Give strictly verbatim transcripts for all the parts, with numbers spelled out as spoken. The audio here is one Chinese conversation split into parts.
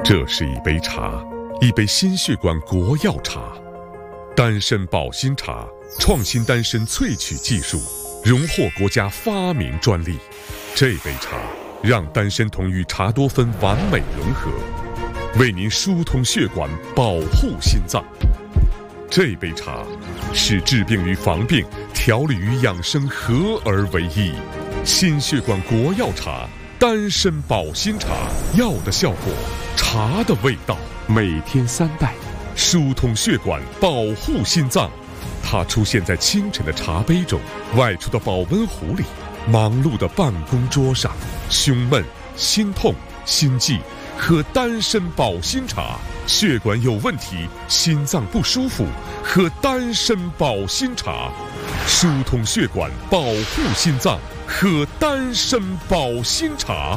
这是一杯茶，一杯心血管国药茶，丹参保心茶，创新丹参萃取技术，荣获国家发明专利。这杯茶让丹参酮与茶多酚完美融合，为您疏通血管，保护心脏。这杯茶是治病与防病、调理与养生合而为一。心血管国药茶，丹参保心茶，药的效果，茶的味道，每天三袋，疏通血管，保护心脏。它出现在清晨的茶杯中，外出的保温壶里，忙碌的办公桌上。胸闷、心痛、心悸，喝丹参保心茶；血管有问题，心脏不舒服，喝丹参保心茶。疏通血管，保护心脏，喝丹参保心茶。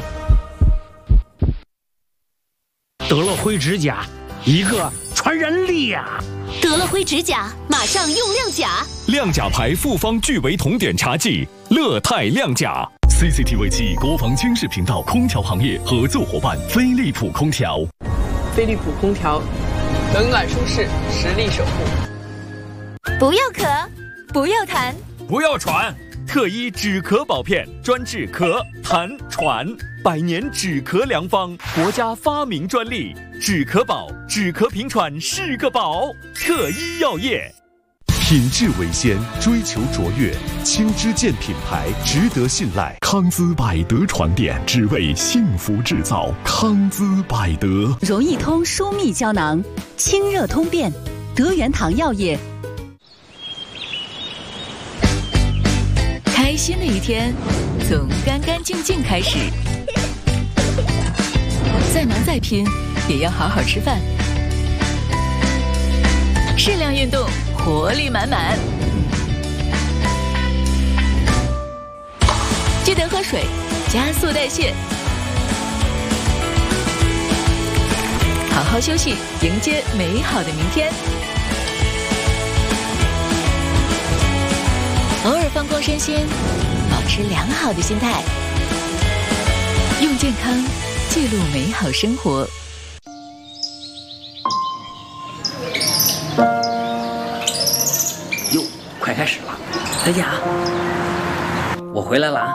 得了灰指甲，一个传染力呀！ 得了灰指甲，马上用亮甲。 亮甲牌复方聚维酮碘茶剂，乐泰亮甲。C C T V 七国防军事频道空调行业合作伙伴飞利浦空调。 飞利浦空调，冷暖舒适，实力守护。 不要咳，不要痰， 不要喘。特一止咳宝片，专治咳、痰、喘，百年止咳良方，国家发明专利。止咳宝，止咳平喘是个宝。特一药业。 品质为先，追求卓越，轻知见品牌，值得信赖。 康姿百德床垫，只为幸福制造。康姿百德。 容易通舒密胶囊，清热通便。德元堂药业。 开心的一天，从干干净净开始。再忙再拼，也要好好吃饭。适量运动，活力满满。记得喝水，加速代谢。好好休息，迎接美好的明天。偶尔放空身心，保持良好的心态，用健康记录美好生活。 哟，快开始了！大家，我回来了啊！